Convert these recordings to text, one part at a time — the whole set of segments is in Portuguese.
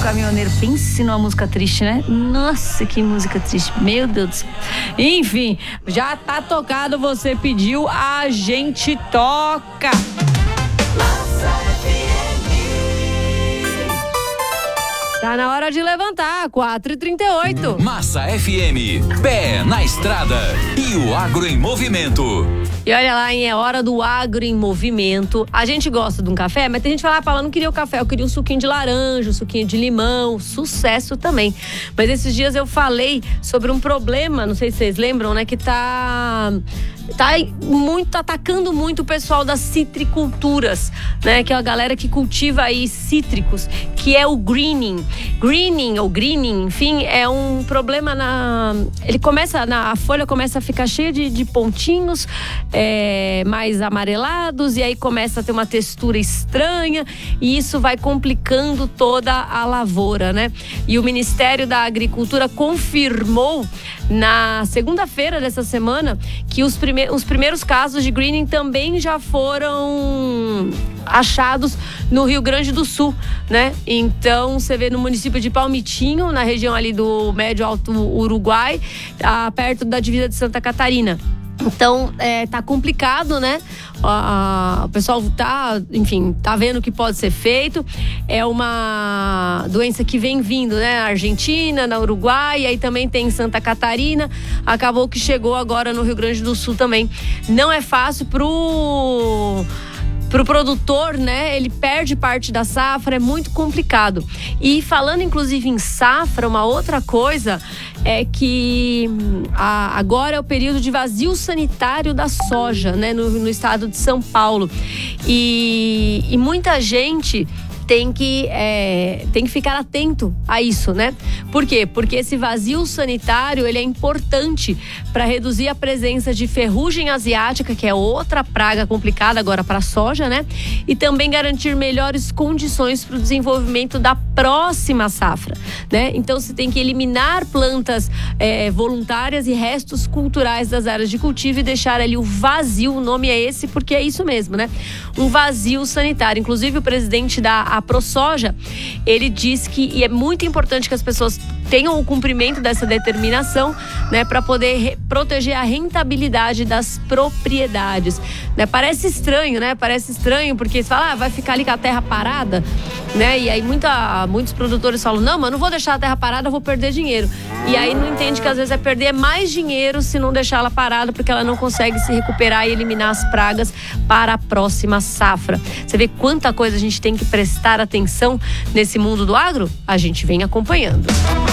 Caminhoneiro. Pense numa música triste, né? Nossa, que música triste. Meu Deus do céu. Enfim, já tá tocado, você pediu, a gente toca. Tá na hora de levantar, 4h38. Massa FM, pé na estrada e o agro em movimento. E olha lá, hein, é hora do agro em movimento. A gente gosta de um café, mas tem gente que fala, Paula, não queria o café, eu queria um suquinho de laranja, um suquinho de limão, sucesso também. Mas esses dias eu falei sobre um problema, não sei se vocês lembram, né, que tá atacando muito o pessoal das citriculturas, né? Que é a galera que cultiva aí cítricos, que é o greening. Greening ou greening, enfim, é um problema a folha começa a ficar cheia de pontinhos mais amarelados, e aí começa a ter uma textura estranha, e isso vai complicando toda a lavoura, né? E o Ministério da Agricultura confirmou na segunda-feira dessa semana que os primeiros casos de greening também já foram achados no Rio Grande do Sul, né? Então, você vê no município de Palmitinho, na região ali do Médio Alto Uruguai, perto da divisa de Santa Catarina. Então, tá complicado, né? O pessoal tá vendo o que pode ser feito. É uma doença que vem vindo, né? Na Argentina, na Uruguai, e aí também tem em Santa Catarina. Acabou que chegou agora no Rio Grande do Sul também. Não é fácil pro produtor, né? Ele perde parte da safra, é muito complicado. E falando inclusive em safra, uma outra coisa é que agora é o período de vazio sanitário da soja, né? No estado de São Paulo. E muita gente tem que ficar atento a isso, né? Por quê? Porque esse vazio sanitário, ele é importante para reduzir a presença de ferrugem asiática, que é outra praga complicada agora para a soja, né? E também garantir melhores condições para o desenvolvimento da próxima safra, né? Então, você tem que eliminar plantas voluntárias e restos culturais das áreas de cultivo e deixar ali o vazio, o nome é esse porque é isso mesmo, né? Um vazio sanitário. Inclusive, o presidente da ProSoja, ele diz que é muito importante que as pessoas tenham o cumprimento dessa determinação, né, para poder proteger a rentabilidade das propriedades, né? Parece estranho, né? Parece estranho porque você fala, vai ficar ali com a terra parada, né? E aí muitos produtores falam, não, mas não vou deixar a terra parada, eu vou perder dinheiro. E aí não entende que às vezes é perder mais dinheiro se não deixar ela parada, porque ela não consegue se recuperar e eliminar as pragas para a próxima safra. Você vê quanta coisa a gente tem que prestar atenção nesse mundo do agro? A gente vem acompanhando.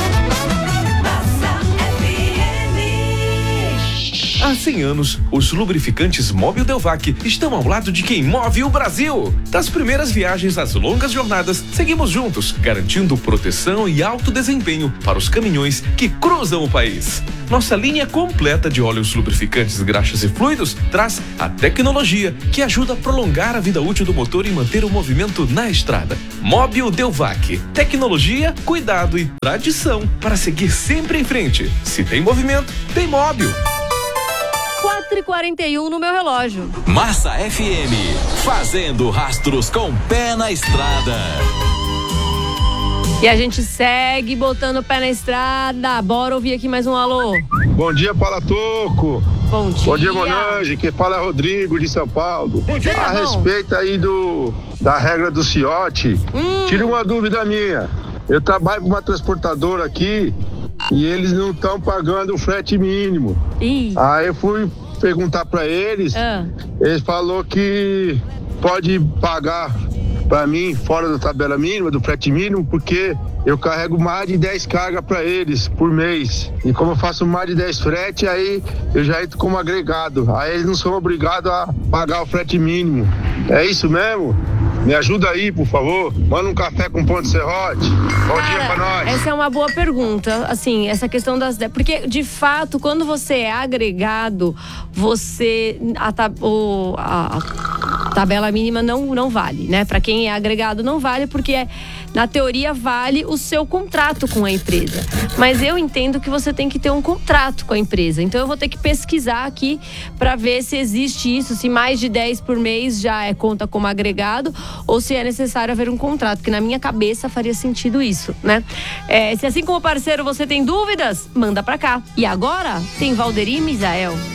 Há 100 anos, os lubrificantes Mobil Delvac estão ao lado de quem move o Brasil. Das primeiras viagens às longas jornadas, seguimos juntos, garantindo proteção e alto desempenho para os caminhões que cruzam o país. Nossa linha completa de óleos lubrificantes, graxas e fluidos traz a tecnologia que ajuda a prolongar a vida útil do motor e manter o movimento na estrada. Mobil Delvac. Tecnologia, cuidado e tradição para seguir sempre em frente. Se tem movimento, tem Mobil. 4h41 no meu relógio. Massa FM, fazendo rastros com o pé na estrada. E a gente segue botando o pé na estrada. Bora ouvir aqui mais um alô. Bom dia, Paula Toco. Bom dia. Bom dia, Monange. Quem fala é Rodrigo, de São Paulo. Bom dia, a respeito aí da regra do CIOT, tira uma dúvida minha. Eu trabalho com uma transportadora aqui e eles não estão pagando o frete mínimo. Aí eu fui perguntar para eles, eles falaram que pode pagar para mim fora da tabela mínima, do frete mínimo, porque eu carrego mais de 10 cargas para eles por mês. E como eu faço mais de 10 frete, aí eu já entro como agregado. Aí eles não são obrigados a pagar o frete mínimo. É isso mesmo? Me ajuda aí, por favor. Manda um café com pão de serrote. Bom dia pra nós. Essa é uma boa pergunta. Assim, essa questão das... Porque, de fato, quando você é agregado, você... Tabela mínima não vale, né? Para quem é agregado não vale, porque na teoria vale o seu contrato com a empresa. Mas eu entendo que você tem que ter um contrato com a empresa. Então eu vou ter que pesquisar aqui para ver se existe isso, se mais de 10 por mês já conta como agregado ou se é necessário haver um contrato, porque na minha cabeça faria sentido isso, né? Se assim como parceiro você tem dúvidas, manda para cá. E agora tem Valderi e Misael.